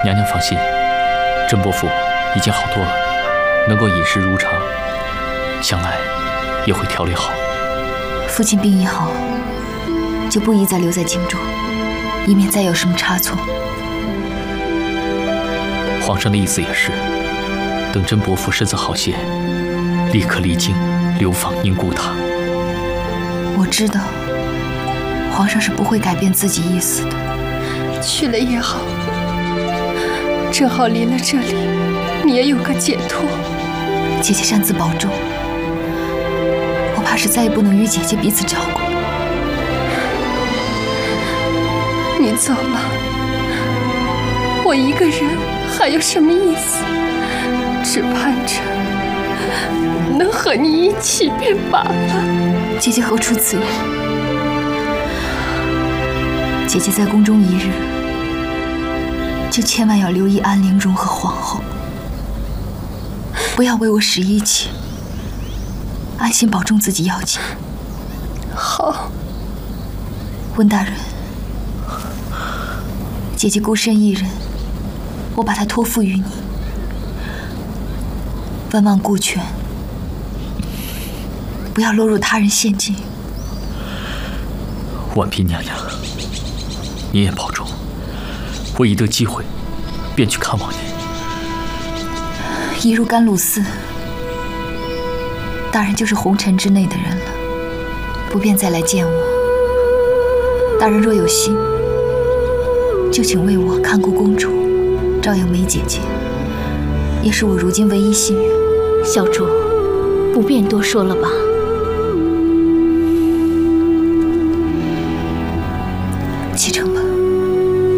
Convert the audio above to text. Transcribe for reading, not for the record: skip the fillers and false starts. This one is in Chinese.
娘娘放心，甄伯父已经好多了，能够饮食如常，将来也会调理好。 父亲病已好，就不宜再留在京中，以免再有什么差错。 皇上的意思也是，等甄伯父身子好些，立刻离京流放宁古塔。 我知道，皇上是不会改变自己意思的。 去了也好，正好离了这里，你也有个解脱。 姐姐擅自保重，我怕是再也不能与姐姐彼此照顾。 你走了，我一个人还有什么意思？只盼着能和你一起便罢了。 姐姐何出此言？姐姐在宫中一日，就千万要留意安陵容和皇后，不要为我使义气，安心保重自己要紧。 好。 温大人，姐姐孤身一人，我把她托付于你，万望顾全，不要落入他人陷阱。 婉嫔娘娘，你也保重，我一得机会便去看望你。 一入甘露寺，大人就是红尘之内的人了，不便再来见我。大人若有心，就请为我看顾公主，照应梅姐姐，也是我如今唯一心愿。 小主，不便多说了吧。